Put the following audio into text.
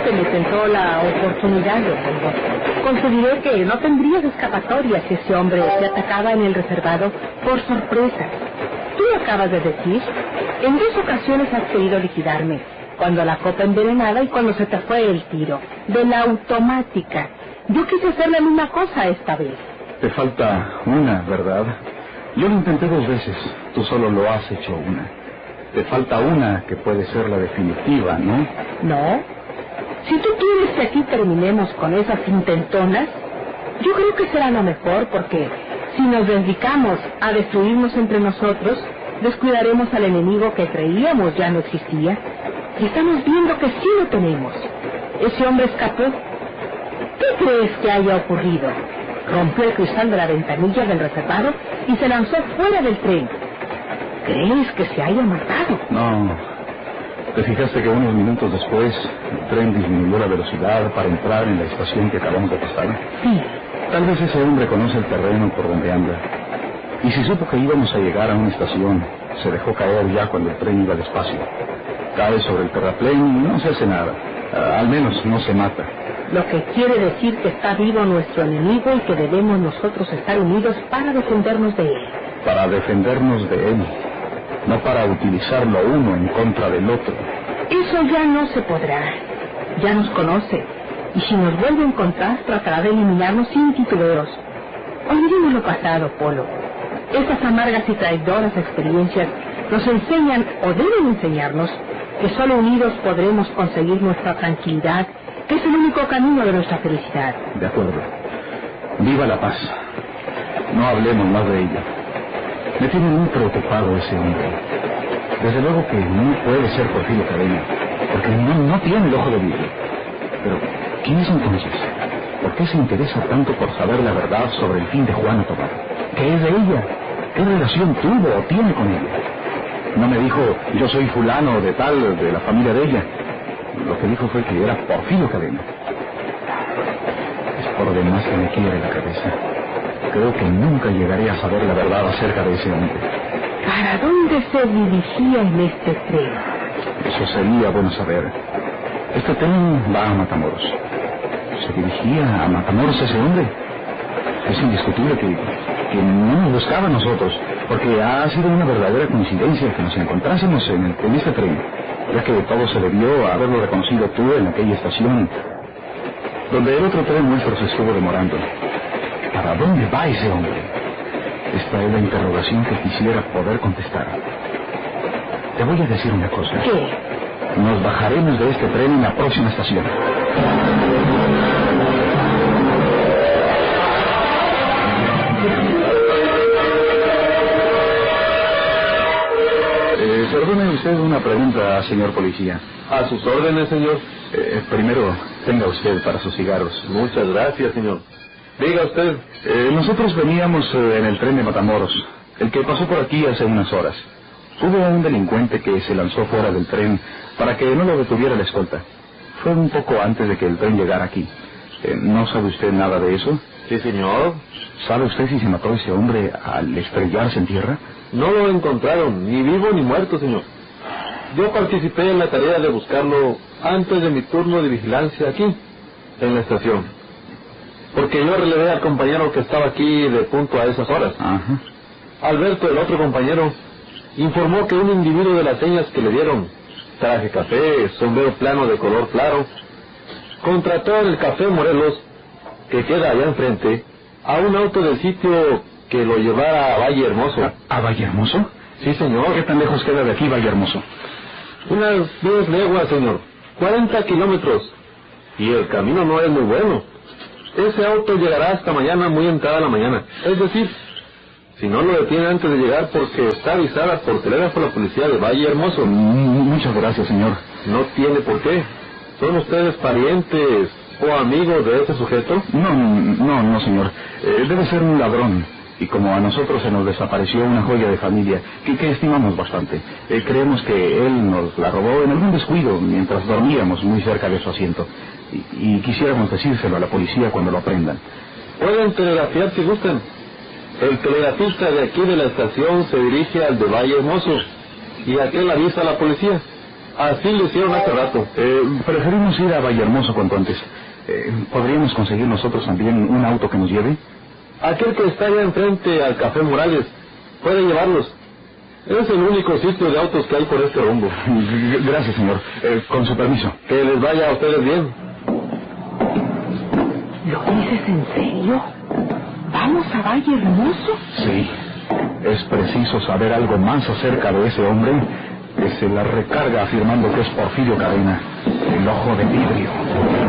se me tentó la oportunidad, Leopoldo. Consideré que no tendrías escapatoria si ese hombre te atacaba en el reservado por sorpresa. Tú lo acabas de decir. En 2 ocasiones has querido liquidarme. Cuando la copa envenenada y cuando se te fue el tiro. De la automática. Yo quise hacer la misma cosa esta vez. Te falta una, ¿verdad? Yo lo intenté 2 veces. Tú solo lo has hecho una. Te falta una que puede ser la definitiva, ¿no? ¿No? Si tú quieres que aquí terminemos con esas intentonas, yo creo que será lo mejor, porque si nos dedicamos a destruirnos entre nosotros, descuidaremos al enemigo que creíamos ya no existía. Y estamos viendo que sí lo tenemos. Ese hombre escapó. ¿Qué crees que haya ocurrido? Rompió el cristal de la ventanilla del reservado y se lanzó fuera del tren. ¿Crees que se haya matado? No. ¿Te fijaste que unos minutos después el tren disminuyó la velocidad para entrar en la estación que acabamos de pasar? Sí. Tal vez ese hombre conoce el terreno por donde anda. Y si supo que íbamos a llegar a una estación, se dejó caer ya cuando el tren iba despacio. Cae sobre el terraplén y no se hace nada. Al menos no se mata. Lo que quiere decir que está vivo nuestro enemigo y que debemos nosotros estar unidos para defendernos de él. Para defendernos de él, no para utilizarlo uno en contra del otro. Eso ya no se podrá. Ya nos conoce. Y si nos vuelve a encontrar, tratará de eliminarnos sin titubeos. Olvidemos lo pasado, Polo. Estas amargas y traidoras experiencias nos enseñan, o deben enseñarnos, que solo unidos podremos conseguir nuestra tranquilidad, que es el único camino de nuestra felicidad. De acuerdo. Viva la paz. No hablemos más de ella. Me tiene muy preocupado ese hombre. Desde luego que no puede ser Porfirio Cadena, porque no tiene el ojo de vidrio. Pero, ¿quién es entonces? ¿Por qué se interesa tanto por saber la verdad sobre el fin de Juana Tobar? ¿Qué es de ella? ¿Qué relación tuvo o tiene con ella? No me dijo, yo soy fulano de tal, de la familia de ella. Lo que dijo fue que era Porfirio Cadena. Es por demás que me quiere la cabeza. Creo que nunca llegaré a saber la verdad acerca de ese hombre. ¿Para dónde se dirigía en este tren? Eso sería bueno saber. Este tren va a Matamoros. ¿Se dirigía a Matamoros ese hombre? Es indiscutible que no nos buscaba a nosotros, porque ha sido una verdadera coincidencia que nos encontrásemos en este tren, ya que todo se debió a haberlo reconocido tú en aquella estación, donde el otro tren nuestro se estuvo demorando. ¿Para dónde va ese hombre? Esta es la interrogación que quisiera poder contestar. Te voy a decir una cosa. ¿Qué? Nos bajaremos de este tren en la próxima estación. Perdone usted una pregunta, señor policía. A sus órdenes, señor. Primero, tenga usted para sus cigarros. Muchas gracias, señor. Diga usted. Nosotros veníamos en el tren de Matamoros, el que pasó por aquí hace unas horas. Hubo un delincuente que se lanzó fuera del tren para que no lo detuviera la escolta. Fue un poco antes de que el tren llegara aquí. ¿No sabe usted nada de eso? Sí, señor. ¿Sabe usted si se mató ese hombre al estrellarse en tierra? No lo encontraron, ni vivo ni muerto, señor. Yo participé en la tarea de buscarlo antes de mi turno de vigilancia aquí, en la estación. Porque yo relevé al compañero que estaba aquí de punto a esas horas. Ajá. Alberto, el otro compañero, informó que un individuo de las señas que le dieron, traje café, sombrero plano de color claro, contrató en el Café Morelos, que queda allá enfrente, a un auto del sitio que lo llevara a Valle Hermoso. ¿A Valle Hermoso? Sí, señor. ¿Qué tan lejos queda de aquí Valle Hermoso? Unas 2 leguas, señor. 40 kilómetros. Y el camino no es muy bueno. Ese auto llegará hasta mañana, muy entrada la mañana. Es decir, si no lo detiene antes de llegar, porque está avisada por telégrafo la policía de Valle Hermoso. Muchas gracias, señor. No tiene por qué. ¿Son ustedes parientes o amigos de ese sujeto? No, señor. Debe ser un ladrón. Y como a nosotros se nos desapareció una joya de familia, que estimamos bastante, creemos que él nos la robó en algún descuido mientras dormíamos muy cerca de su asiento. Y quisiéramos decírselo a la policía cuando lo aprendan. Pueden telegrafiar si gustan. El telegrafista de aquí de la estación se dirige al de Valle Hermoso y aquel avisa a la policía. Así lo hicieron hace rato. Preferimos ir a Vallehermoso cuanto antes. ¿Podríamos conseguir nosotros también un auto que nos lleve? Aquel que está allá enfrente al Café Morales puede llevarlos. Es el único sitio de autos que hay por este rumbo. Gracias, señor. Con su permiso. Que les vaya a ustedes bien. ¿Lo dices en serio? ¿Vamos a Vallehermoso? Sí. Es preciso saber algo más acerca de ese hombre que se la recarga afirmando que es Porfirio Cadena, el ojo de vidrio.